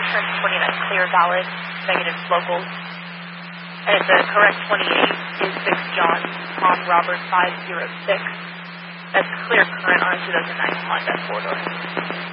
turns 29 clear, valid, negative locals. And the correct 28 is 6 John Tom Robert 506. That's clear current on a 2009 Honda 4-door.